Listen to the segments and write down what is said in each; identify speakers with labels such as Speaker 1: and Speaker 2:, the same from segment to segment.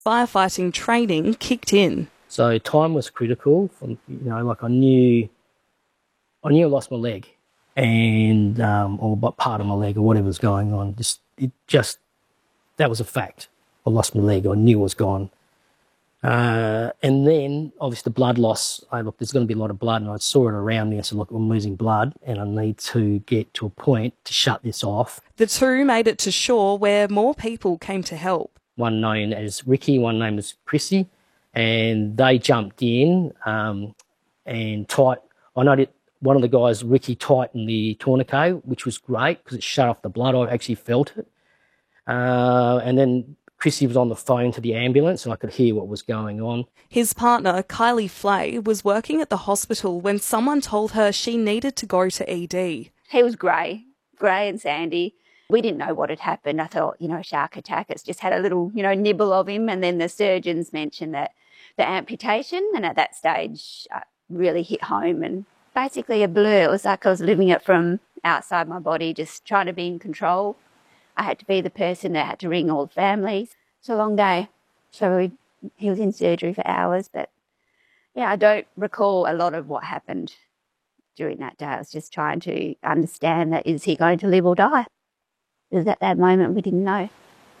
Speaker 1: Firefighting training kicked in.
Speaker 2: So time was critical. I knew I lost my leg, and or part of my leg or whatever was going on. That was a fact. I lost my leg. I knew it was gone. And then, obviously, the blood loss. Look, there's going to be a lot of blood, and I saw it around me. I said, look, I'm losing blood, and I need to get to a point to shut this off.
Speaker 1: The two made it to shore, where more people came to help.
Speaker 2: One known as Ricky, one named as Chrissy, and they jumped in and I know that one of the guys, Ricky, tightened the tourniquet, which was great because it shut off the blood. I actually felt it. And then Chrissy was on the phone to the ambulance and I could hear what was going on.
Speaker 1: His partner, Kylie Flay, was working at the hospital when someone told her she needed to go to ED.
Speaker 3: He was grey and sandy. We didn't know what had happened. I thought, shark attack. It's just had a little, nibble of him. And then the surgeons mentioned that the amputation, and at that stage really hit home and basically a blur. It was like I was living it from outside my body, just trying to be in control. I had to be the person that had to ring all the families. It's a long day. So he was in surgery for hours. But, I don't recall a lot of what happened during that day. I was just trying to understand that, is he going to live or die? Because at that moment we didn't know.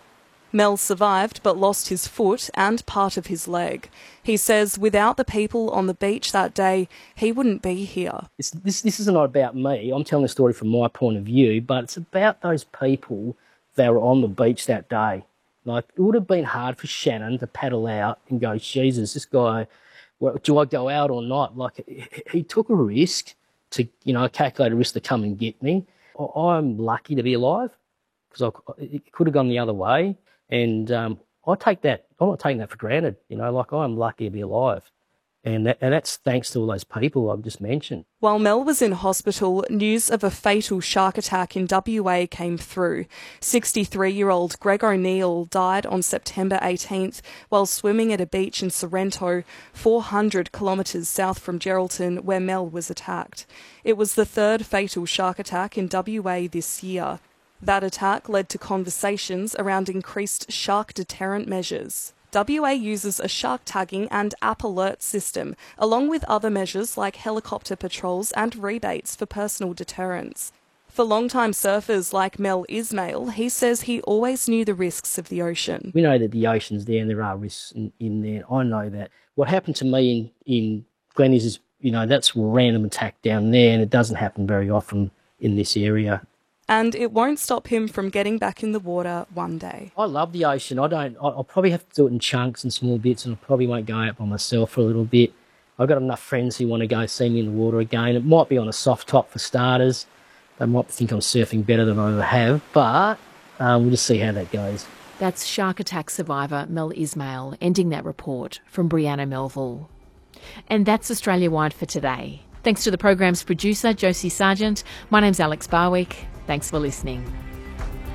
Speaker 1: Mel survived but lost his foot and part of his leg. He says without the people on the beach that day, he wouldn't be here.
Speaker 2: This is not about me. I'm telling the story from my point of view, but it's about those people that were on the beach that day. Like, it would have been hard for Shannon to paddle out and go, Jesus, this guy, do I go out or not? Like, he took a risk to, a calculated risk to come and get me. I'm lucky to be alive because it could have gone the other way. And I'm not taking that for granted, I'm lucky to be alive. And that's thanks to all those people I've just mentioned.
Speaker 1: While Mel was in hospital, news of a fatal shark attack in WA came through. 63-year-old Greg O'Neill died on September 18th while swimming at a beach in Sorrento, 400 kilometres south from Geraldton, where Mel was attacked. It was the third fatal shark attack in WA this year. That attack led to conversations around increased shark deterrent measures. WA uses a shark tagging and app alert system, along with other measures like helicopter patrols and rebates for personal deterrence. For long-time surfers like Mel Ismail, he says he always knew the risks of the ocean.
Speaker 2: We know that the ocean's there and there are risks in there. I know that. What happened to me in Glennies is, that's a random attack down there, and it doesn't happen very often in this area.
Speaker 1: And it won't stop him from getting back in the water one day.
Speaker 2: I love the ocean. I'll probably have to do it in chunks and small bits, and I probably won't go out by myself for a little bit. I've got enough friends who want to go see me in the water again. It might be on a soft top for starters. They might think I'm surfing better than I ever have, but we'll just see how that goes.
Speaker 4: That's shark attack survivor Mel Ismail ending that report from Brianna Melville. And that's Australia Wide for today. Thanks to the program's producer, Josie Sargent. My name's Alex Barwick. Thanks for listening.